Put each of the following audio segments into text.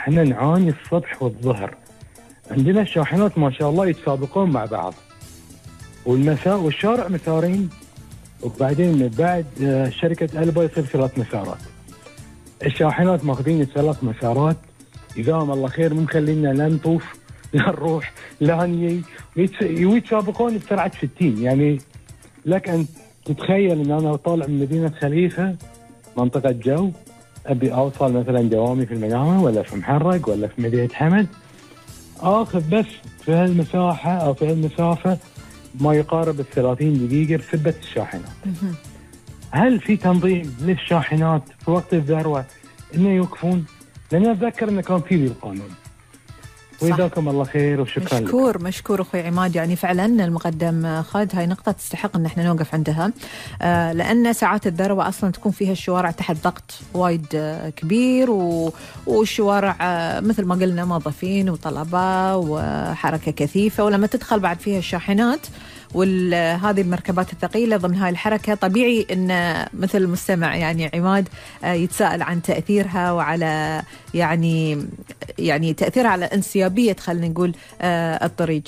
احنا نعاني الصبح والظهر. عندنا الشاحنات ما شاء الله يتسابقون مع بعض، والمساء والشارع مسارين، وبعدين بعد شركة ألبا يصير 3 مسارات. الشاحنات ماخذين 3 مسارات، جزاهم الله خير، مو مخلينا لا نطوف لا نروح لا نجي، ويتسابقون بسرعة 60. يعني لك أن تتخيل أن أنا طالع من مدينة خليفة منطقة جو، أبي أوصل مثلا دوامي في المنامة ولا في محرق ولا في مدينة حمد، آخذ بس في هالمساحة أو في هالمسافة ما يقارب 30 دقيقة بسبة الشاحنات. هل في تنظيم للشاحنات في وقت الذروة إنه يوقفون؟ لأن أتذكر إنه كان في بالقانون. وجزاكم الله خير وشكرا. مشكور أخوي عماد. يعني فعلا المقدم خالد هاي نقطة تستحق إن احنا نوقف عندها، لأن ساعات الذروة أصلا تكون فيها الشوارع تحت ضغط وايد كبير، والشوارع مثل ما قلنا موظفين وطلبة وحركة كثيفة، ولما تدخل بعد فيها الشاحنات وهذه المركبات الثقيلة ضمن هاي الحركة، طبيعي أن مثل المستمع يعني عماد يتساءل عن تأثيرها وعلى يعني تأثيرها على انسيابية خلينا نقول الطريق.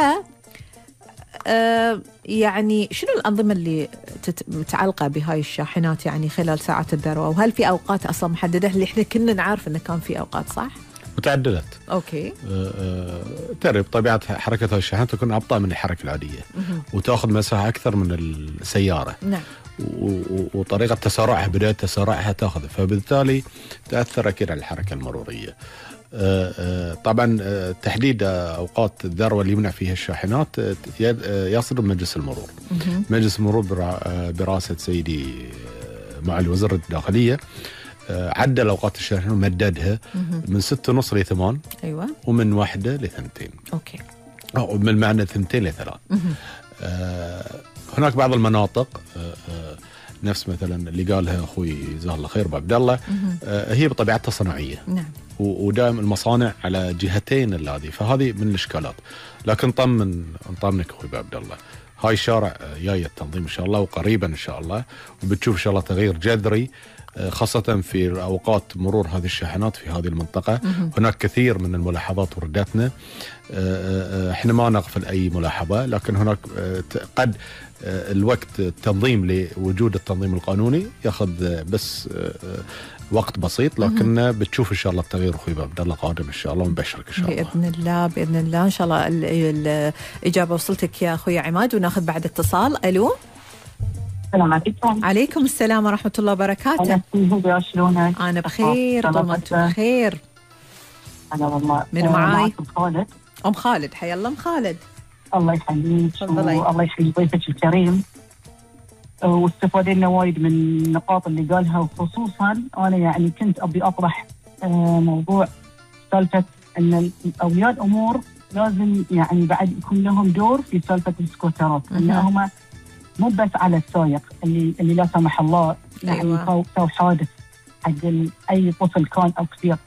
يعني شنو الأنظمة اللي متعلقة بهاي الشاحنات يعني خلال ساعات الذروة؟ وهل في أوقات أصلا محددة اللي احنا كنا نعرف أنه كان في أوقات صح؟ متعددة. اوكي. تعرف طبيعة حركة هاي الشاحنات تكون أبطأ من الحركة العادية، وتأخذ مساحة أكثر من السيارة. نعم. وطريقة تسارعها، بداية تسارعها تأخذ، فبالتالي تأثر أكيد على الحركة المرورية. طبعا تحديد أوقات الذروة اللي يمنع فيها الشاحنات يصدر مجلس المرور. مجلس المرور برئاسة سيدي معالي وزير الداخلية عدل أوقات الشاحنة ومددها من 6:30 ل 8. أيوة. ومن 1 ل 2. أوكي. أو من معنى 2 ل 3. هناك بعض المناطق نفس مثلا اللي قالها أخوي جزاه الله خير أبو عبد الله، هي بطبيعتها صناعية. نعم. ودائما المصانع على جهتين هذه، فهذه من الإشكالات. لكن نطمنك أخوي أبو عبد الله، هاي الشارع جاي التنظيم إن شاء الله، وقريبا إن شاء الله، وبتشوف إن شاء الله تغيير جذري، خاصة في أوقات مرور هذه الشاحنات في هذه المنطقة. هناك كثير من الملاحظات وردتنا، احنا ما نغفل أي ملاحظة، لكن هناك قد الوقت التنظيم لوجود التنظيم القانوني ياخذ بس وقت بسيط، لكن بتشوف إن شاء الله التغيير أخوي عبد الله قادم إن شاء الله، ونبشرك إن شاء الله بإذن الله إن شاء الله الإجابة وصلتك يا أخوي عماد. وناخذ بعد اتصال. ألو. السلام عليكم. عليكم السلام ورحمة الله وبركاته. شلونك؟ أنا بخير، طول ما أنتم بخير. أنا والله منو معاي؟ خالد. أم خالد، حيا الله أم خالد. الله يحييك والله يحيي ضيفك الكريم، واستفادنا وايد من النقاط اللي قالها، وخصوصا أنا يعني كنت أبي أطرح موضوع سالفة أن أولياء الأمور لازم يعني بعد يكون لهم دور في سالفة السكوترات، أنهم مو بس على السائق اللي لا سمح الله يعني سوى حادث حق أي طفل كان أو كبير،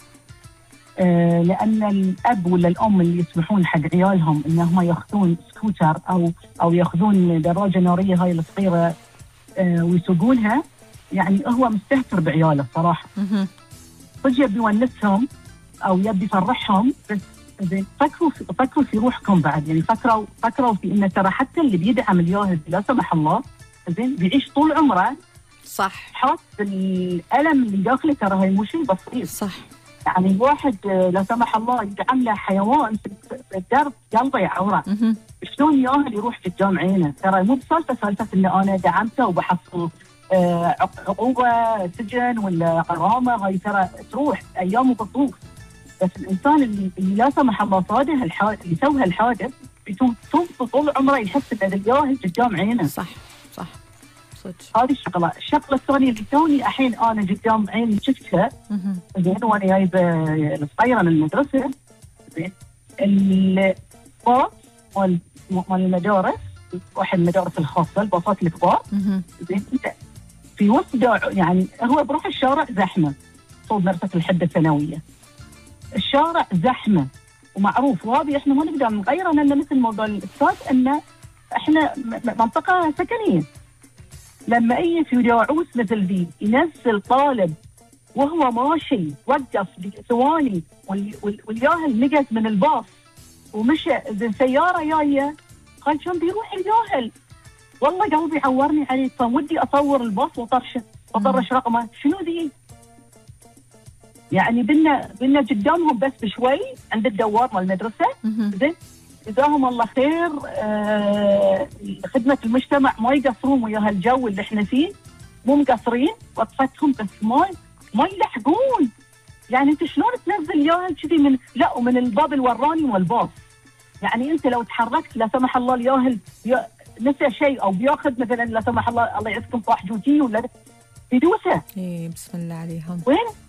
لأن الأب ولا الأم اللي يسمحون حق عيالهم إنهم يأخذون سكوتر أو يأخذون دراجة نارية هاي الصغيرة ويسوقونها، يعني هو مستهتر بعياله صراحة. فجأة بيونسهم أو يبي يفرحهم، بس زين فكروا في روحكم بعد، يعني فكروا في إن ترى حتى اللي بيدعم الياهل لا سمح الله زين بيعيش طول عمره صح حاس بالألم اللي داخله، ترى هاي مو شيء بسيط. صح. يعني واحد لا سمح الله يدعم له حيوان في الدرب قلبه يعوره، شلون ياهل يروح قدام عينه؟ ترى مو بسالفه ان انا دعمته وبحصل عقوبه سجن ولا غرامه، هاي ترى تروح ايام وبتطوف. بس الانسان اللي لا سمح الله صاده الحادث، اللي سوى هالحادث، بيكون طول عمره يحس ان الياهل قدام عينه. صح صح صدق. هذه الشغله الثانيه اللي توني الحين انا قدام عيني شفتها زين، وانا جايبه الصغيره من المدرسه زين، الباص مال المدارس، واحد المدارس الخاصه الباصات الكبار زين، في وسط يعني هو بروح الشارع زحمه صوب مدرسه الحده الثانويه، الشارع زحمه ومعروف وهذه احنا ما نقدر نغيرها، لان مثل موضوع الاستاذ ان احنا منطقه سكنيه. لما اي في داعوس مثل ذي ينزل طالب وهو ماشي وقف ثواني والياهل نقز من الباص ومشى سياره جايه، قال كان بيروح الياهل. والله قلبي عورني عليه، كان ودي اصور الباص واطرش رقمه. شنو ذي؟ يعني بنا قدامهم بس بشوي عند الدوار مال المدرسه. زين جزاهم الله خير. خدمه المجتمع ما يقصرون ويا هالجو اللي احنا فيه، مو مقصرين، وقفتهم بس ما يلحقون. يعني انت شلون تنزل ياهل كذي من لا ومن الباب الوراني والباص؟ يعني انت لو تحركت لا سمح الله الياهل نسى شيء او بياخذ مثلا لا سمح الله الله يعزكم صاح جوتي ولا يدوسه. اي بسم الله عليهم.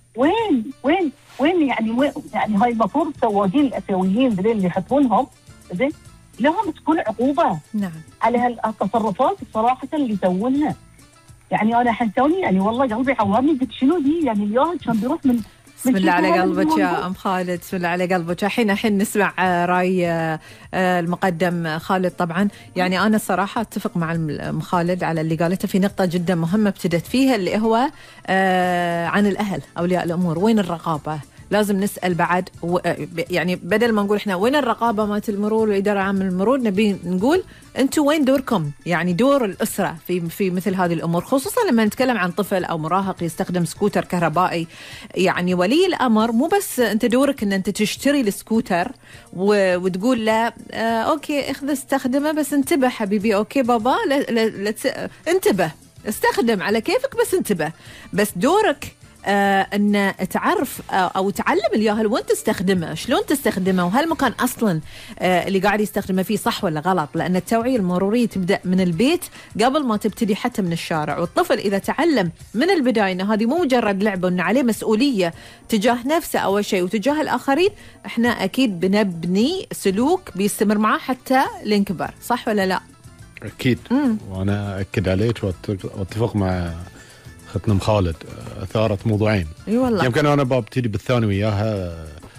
وين يعني هاي المفروض السواقين الاسيويين ذي اللي يحطونهم زين لهم تكون عقوبه. نعم. على هالتصرفات الصراحه اللي يسوونها. يعني انا حسوني يعني والله قلبي عورني، قلت شنو ذي؟ يعني الياهل كان بيروح من بسم الله على قلبك يا أم خالد، بسم الله على قلبك. الحين نسمع رأي المقدم خالد. طبعا يعني أنا الصراحة أتفق مع أم خالد على اللي قالته في نقطة جدا مهمة ابتدت فيها، اللي هو عن الأهل أولياء الأمور. وين الرقابة؟ لازم نسأل بعد يعني بدل ما نقول احنا وين الرقابة مالت المرور والإدارة العامة للمرور، نبي نقول انتم وين دوركم؟ يعني دور الأسرة في مثل هذه الأمور، خصوصا لما نتكلم عن طفل أو مراهق يستخدم سكوتر كهربائي. يعني ولي الأمر مو بس انت دورك ان انت تشتري السكوتر وتقول له اوكي اخذ استخدمه بس انتبه حبيبي، اوكي بابا لا انتبه استخدم على كيفك بس انتبه. بس دورك أن تعرف أو تعلم الياهل وين تستخدمه، شلون تستخدمه، وهالمكان أصلا اللي قاعد يستخدمه فيه صح ولا غلط. لأن التوعية المرورية تبدأ من البيت قبل ما تبتدي حتى من الشارع. والطفل إذا تعلم من البداية أن هذه مو مجرد لعبة، أن عليه مسؤولية تجاه نفسه أول شيء وتجاه الآخرين، إحنا أكيد بنبني سلوك بيستمر معه حتى لنكبر. صح ولا لا؟ أكيد. وأنا أكد عليك واتفق مع اختنا ام خالد. اثارت موضوعين. اي والله. يمكن انا ببتدي بالثاني وياها.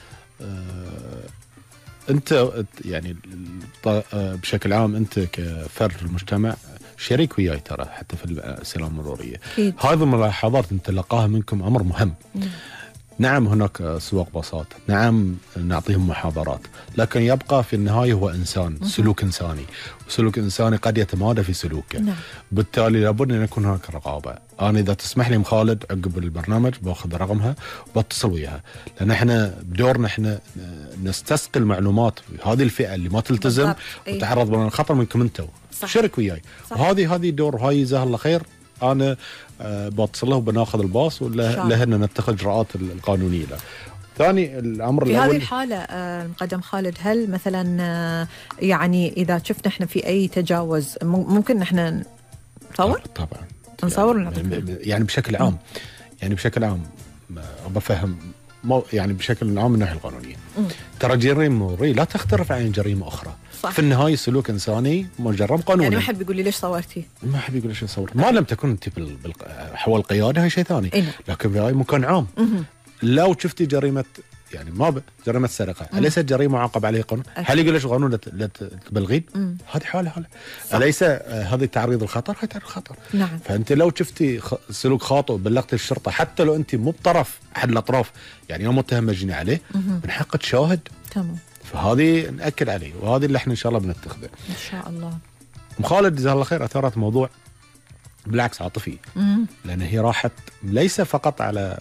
انت يعني بشكل عام انت كفرد في المجتمع شريك وياي ترى حتى في السلامه المروريه. هذه الملاحظات نتلقاها منكم امر مهم. نعم هناك سواق باصات، نعم نعطيهم محاضرات، لكن يبقى في النهاية هو إنسان، سلوك إنساني، وسلوك إنساني قد يتمادى في سلوكه. نعم. بالتالي لابد أن يكون هناك رقابة. أنا إذا تسمح لي خالد عقب البرنامج باخذ رقمها وبتصل وياها، لأن إحنا بدورنا إحنا نستسقي المعلومات هذه الفئة اللي ما تلتزم وتعرض للخطر منكم أنتم. شارك وياي. وهذه دور هاي جزاه الله خير. أنا بتصل له وبناخذ الباص ولهن نتخذ اجراءات القانونيه له. ثاني الامر في هذه الحاله المقدم خالد، هل مثلا يعني اذا شفنا احنا في اي تجاوز ممكن احنا نصور؟ طبعا نصور يعني بشكل عام. يعني بشكل عام بفهم يعني بشكل عام من الناحيه القانونيه. ترى جريمه مروريه لا تختلف عن جريمه اخرى. صح. في النهايه سلوك انساني مجرم قانوني. يعني ما حد بيقول لي ليش صورتي؟ ما حد يقول ليش صورت. ما لم تكن انت حول القياده هي شيء ثاني. لكن في هاي مكان عام. لو شفتي جريمه يعني جريمه سرقه، أليست جريمه معاقب عليه قانون؟ هل يقول ليش قانون لا تبلغين؟ هذه حاله. أليس هذه تعريض الخطر؟ هي تعريض الخطر. نعم. فانت لو شفتي سلوك خاطئ بلغت الشرطه حتى لو انت مو بطرف احد الاطراف، يعني يوم متهم مجني عليه من حقك تشاهد. تمام. فهذه نأكد عليه، وهذه اللي احنا ان شاء الله بنتخذه ان شاء الله. ام خالد جزاها الله خير اثارت موضوع بالعكس عاطفي. لان هي راحت ليس فقط على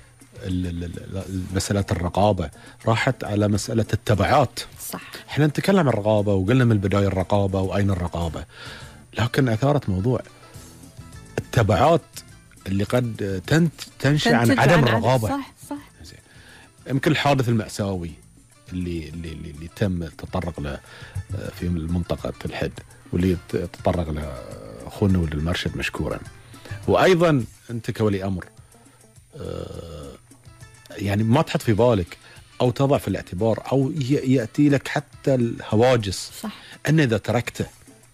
مسألة الرقابة، راحت على مسألة التبعات. صح. احنا نتكلم عن الرقابة وقلنا من البداية الرقابة وأين الرقابة، لكن أثارت موضوع التبعات اللي قد تنشأ عن عدم الرقابة. صح. يمكن الحادث المأساوي اللي تم التطرق له في منطقة الحد واللي تطرق له أخونا ولي المرشد مشكورا. وأيضا أنت كولي أمر يعني ما تحط في بالك أو تضع في الاعتبار أو يأتي لك حتى الهواجس. صح. أن إذا تركته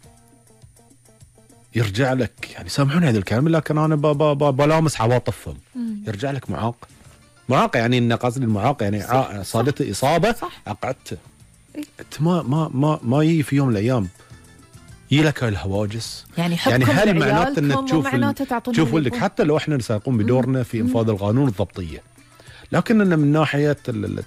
يرجع لك، يعني سامحوني هذا الكلام لكن أنا بلامس عواطفهم، يرجع لك معاق يعني إن قصدي المعاق يعني صادته إصابة عقدته. ما يجي في يوم من الأيام يلك هاي الهواجس. يعني هل معناته ان تشوف ولدك حتى لو احنا سيقوم بدورنا في انفاذ القانون الضبطيه، لكننا من ناحيه